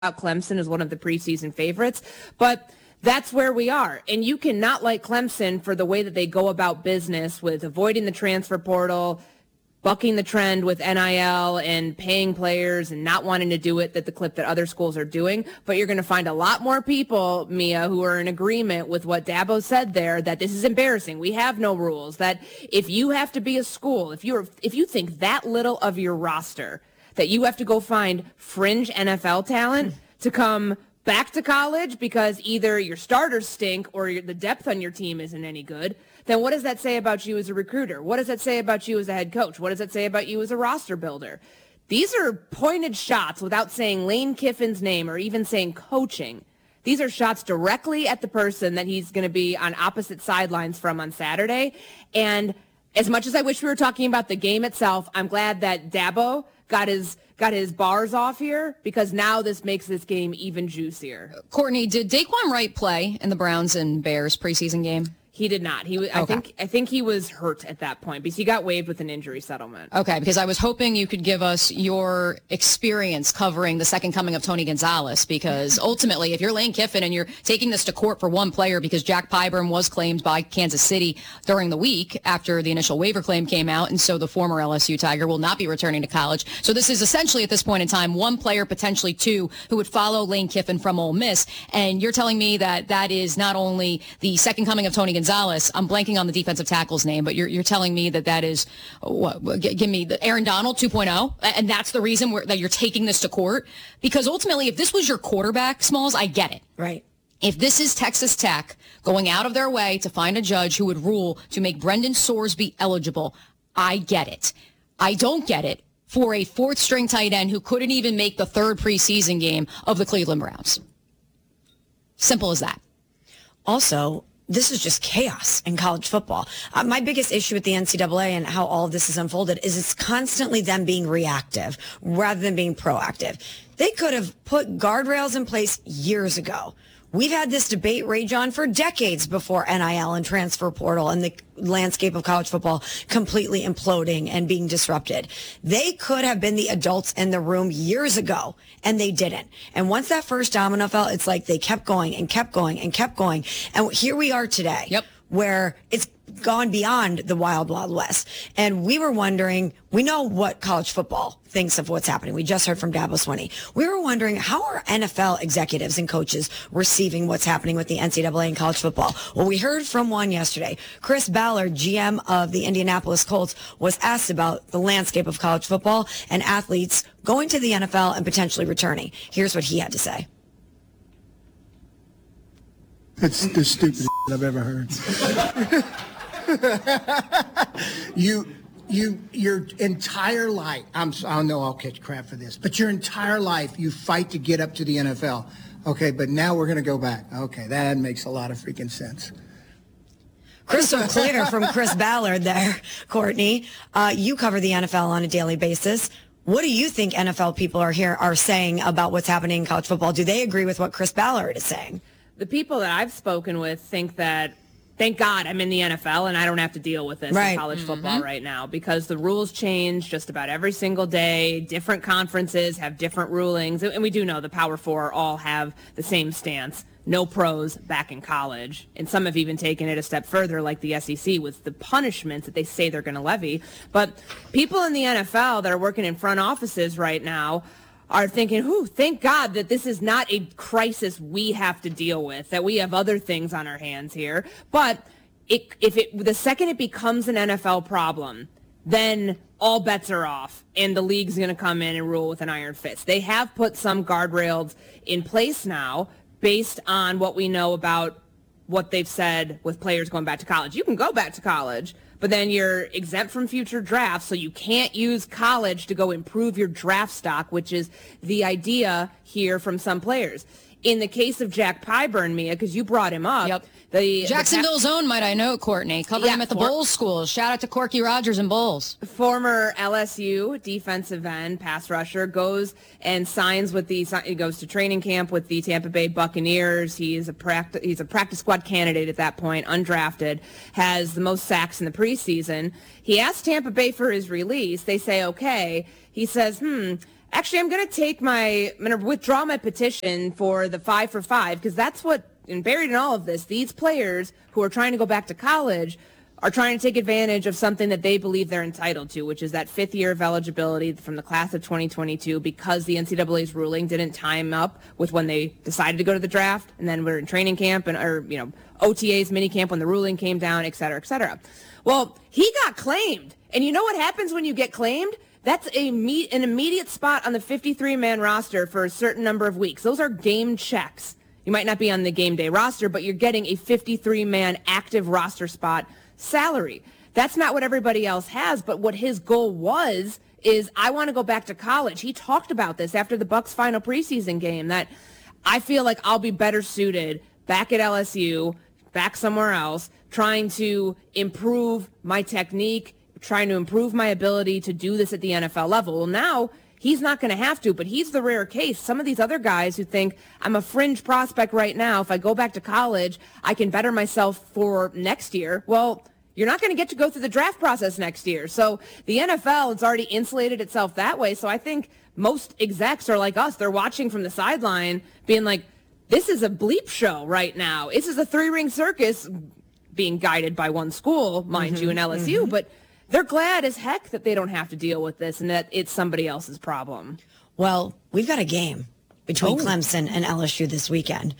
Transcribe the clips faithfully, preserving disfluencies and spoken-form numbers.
Clemson as one of the preseason favorites, but that's where we are. And you cannot like Clemson for the way that they go about business with avoiding the transfer portal, bucking the trend with N I L and paying players and not wanting to do it at the clip that other schools are doing. But you're going to find a lot more people, Mia, who are in agreement with what Dabo said there, that this is embarrassing. We have no rules, that if you have to be a school, if you're, if you think that little of your roster, that you have to go find fringe N F L talent to come back to college because either your starters stink or your, the depth on your team isn't any good, then what does that say about you as a recruiter? What does that say about you as a head coach? What does that say about you as a roster builder? These are pointed shots without saying Lane Kiffin's name or even saying coaching. These are shots directly at the person that he's going to be on opposite sidelines from on Saturday. And as much as I wish we were talking about the game itself, I'm glad that Dabo got his got his bars off here, because now this makes this game even juicier. Courtney, did Daquan Wright play in the Browns and Bears preseason game? He did not. He, okay. I think, I think he was hurt at that point because he got waived with an injury settlement. Okay, because I was hoping you could give us your experience covering the second coming of Tony Gonzalez. Because ultimately, if you're Lane Kiffin and you're taking this to court for one player, because Jack Pyburn was claimed by Kansas City during the week after the initial waiver claim came out, and so the former L S U Tiger will not be returning to college. So this is essentially at this point in time one player, potentially two, who would follow Lane Kiffin from Ole Miss. And you're telling me that that is not only the second coming of Tony Gonzalez. Gonzalez, I'm blanking on the defensive tackle's name, but you're you're telling me that that is, what, give me the Aaron Donald two point oh, and that's the reason where, that you're taking this to court? Because ultimately, if this was your quarterback, Smalls, I get it. Right. If this is Texas Tech going out of their way to find a judge who would rule to make Brendan Sorsby eligible, I get it. I don't get it for a fourth-string tight end who couldn't even make the third preseason game of the Cleveland Browns. Simple as that. Also, this is just chaos in college football. Uh, my biggest issue with the N C double A and how all of this is unfolded is it's constantly them being reactive rather than being proactive. They could have put guardrails in place years ago. We've had this debate rage on for decades before N I L and transfer portal and the landscape of college football completely imploding and being disrupted. They could have been the adults in the room years ago, and they didn't. And once that first domino fell, it's like they kept going and kept going and kept going. And here we are today, yep. where it's gone beyond the wild, wild west. And we were wondering, we know what college football thinks of what's happening. We just heard from Dabo Swinney. We were wondering, how are N F L executives and coaches receiving what's happening with the N C double A and college football? Well, we heard from one yesterday. Chris Ballard, G M of the Indianapolis Colts, was asked about the landscape of college football and athletes going to the N F L and potentially returning. Here's what he had to say. That's the stupidest I've ever heard. you, you, your entire life, I'm, I know I'll catch crap for this, but your entire life you fight to get up to the N F L. Okay, but now we're going to go back. Okay, that makes a lot of freaking sense. Crystal clear from Chris Ballard there, Courtney. Uh, you cover the N F L on a daily basis. What do you think N F L people are here are saying about what's happening in college football? Do they agree with what Chris Ballard is saying? The people that I've spoken with think that, thank God I'm in the N F L and I don't have to deal with this right. in college mm-hmm. football right now, because the rules change just about every single day. Different conferences have different rulings. And we do know the Power Four all have the same stance. No pros back in college. And some have even taken it a step further, like the S E C, with the punishments that they say they're going to levy. But people in the N F L that are working in front offices right now are thinking, whew, thank God that this is not a crisis we have to deal with, that we have other things on our hands here. But it, if it, the second it becomes an N F L problem, then all bets are off, and the league's going to come in and rule with an iron fist. They have put some guardrails in place now based on what we know about what they've said with players going back to college. You can go back to college, but then you're exempt from future drafts, so you can't use college to go improve your draft stock, which is the idea here from some players. In the case of Jack Pyburn, Mia, because you brought him up. Yep. The, Jacksonville's the own, might I know, Courtney. Covered yeah, him at the for, Bulls schools. Shout out to Corky Rogers and Bulls. Former L S U defensive end, pass rusher, goes and signs with the, he goes to training camp with the Tampa Bay Buccaneers. He is a practice, he's a practice squad candidate at that point, undrafted, has the most sacks in the preseason. He asked Tampa Bay for his release. They say, okay. He says, hmm, actually, I'm going to take my, I'm going to withdraw my petition for the five for five, because that's what, and buried in all of this, these players who are trying to go back to college are trying to take advantage of something that they believe they're entitled to, which is that fifth year of eligibility from the class of twenty twenty-two, because the N C double A's ruling didn't time up with when they decided to go to the draft, and then we're in training camp and, or, you know, O T As, mini camp when the ruling came down, et cetera, et cetera. Well, he got claimed. And you know what happens when you get claimed? That's a me- an immediate spot on the fifty-three man roster for a certain number of weeks. Those are game checks. You might not be on the game day roster, but you're getting a fifty-three man active roster spot salary. That's not what everybody else has, but what his goal was is, I want to go back to college. He talked about this after the Bucs final preseason game, that I feel like I'll be better suited back at L S U, back somewhere else, trying to improve my technique, trying to improve my ability to do this at the N F L level. Well, now he's not going to have to, but he's the rare case. Some of these other guys who think, I'm a fringe prospect right now, if I go back to college, I can better myself for next year. Well, you're not going to get to go through the draft process next year. So the N F L has already insulated itself that way. So I think most execs are like us. They're watching from the sideline being like, this is a bleep show right now. This is a three-ring circus being guided by one school, mind mm-hmm, you, in L S U. Mm-hmm. But they're glad as heck that they don't have to deal with this and that it's somebody else's problem. Well, we've got a game between oh. Clemson and L S U this weekend.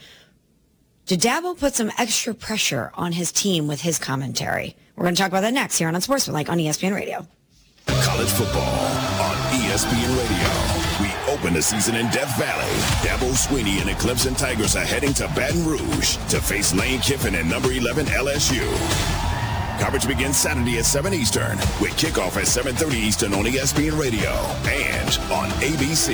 Did Dabo put some extra pressure on his team with his commentary? We're going to talk about that next here on Unsportsmanlike on E S P N Radio. College football on E S P N Radio. We open the season in Death Valley. Dabo Swinney and the Clemson Tigers are heading to Baton Rouge to face Lane Kiffin and number eleven L S U. Coverage begins Saturday at seven Eastern with kickoff at seven thirty Eastern on E S P N Radio and on A B C.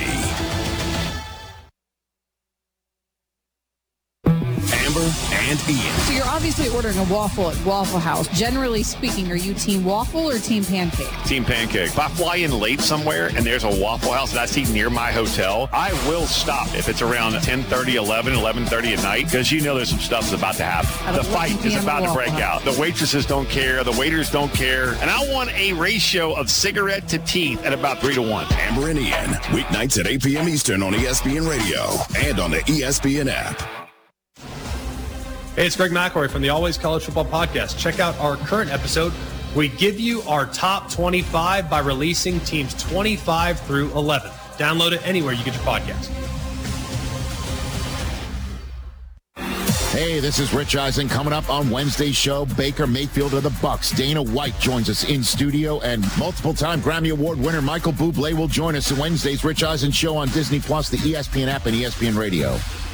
Amber and Ian. So you're obviously ordering a waffle at Waffle House. Generally speaking, are you team waffle or team pancake? Team pancake. If I fly in late somewhere and there's a Waffle House that's even near my hotel, I will stop if it's around ten thirty, eleven, eleven thirty at night, because you know there's some stuff that's about to happen. The fight is about to break out. The waitresses don't care. The waiters don't care. And I want a ratio of cigarette to teeth at about three to one. Amber and Ian, weeknights at eight p.m. Eastern on E S P N Radio and on the E S P N app. Hey, it's Greg McElroy from the Always College Football Podcast. Check out our current episode. We give you our top twenty-five by releasing teams twenty-five through eleven. Download it anywhere you get your podcast. Hey, this is Rich Eisen. Coming up on Wednesday's show, Baker Mayfield of the Bucks. Dana White joins us in studio, and multiple-time Grammy Award winner Michael Bublé will join us in Wednesday's Rich Eisen show on Disney Plus, the E S P N app, and E S P N Radio.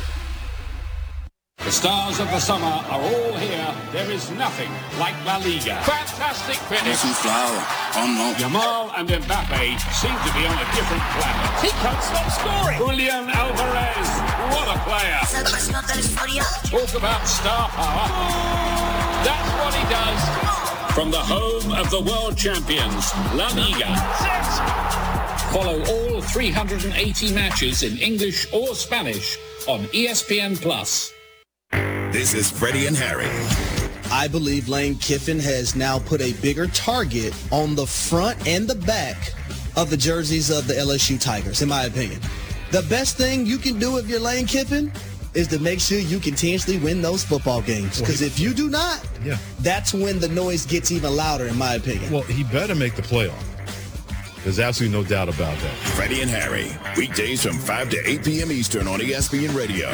The stars of the summer are all here. There is nothing like La Liga. Fantastic finish. Oh, no. Yamal and Mbappe seem to be on a different planet. He can't stop scoring. Julian Alvarez, what a player. Talk about star power. That's what he does. From the home of the world champions, La Liga. Follow all three hundred eighty matches in English or Spanish on E S P N Plus. This is Freddie and Harry. I believe Lane Kiffin has now put a bigger target on the front and the back of the jerseys of the L S U Tigers, in my opinion. The best thing you can do if you're Lane Kiffin is to make sure you continuously win those football games. Because if you do not, yeah. that's when the noise gets even louder, in my opinion. Well, he better make the playoff. There's absolutely no doubt about that. Freddie and Harry, weekdays from five to eight p.m. Eastern on E S P N Radio.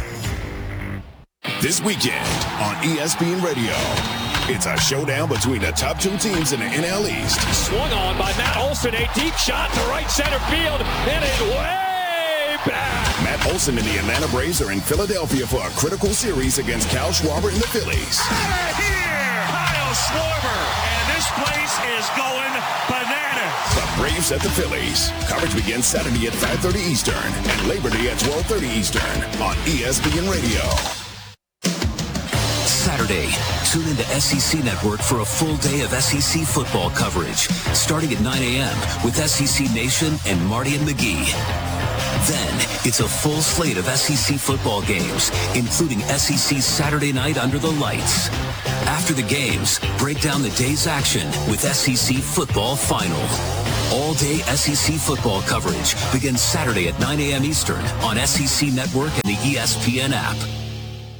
This weekend on E S P N Radio, it's a showdown between the top two teams in the N L East. Swung on by Matt Olson, a deep shot to right center field, and it way back. Matt Olson and the Atlanta Braves are in Philadelphia for a critical series against Kyle Schwarber and the Phillies. Out of here, Kyle Schwarber, and this place is going bananas. The Braves at the Phillies. Coverage begins Saturday at five thirty Eastern and Labor Day at twelve thirty Eastern on E S P N Radio. Saturday, tune into S E C Network for a full day of S E C football coverage, starting at nine a.m. with S E C Nation and Marty and McGee. Then, it's a full slate of S E C football games, including S E C Saturday Night Under the Lights. After the games, break down the day's action with S E C Football Final. All-day S E C football coverage begins Saturday at nine a.m. Eastern on S E C Network and the E S P N app.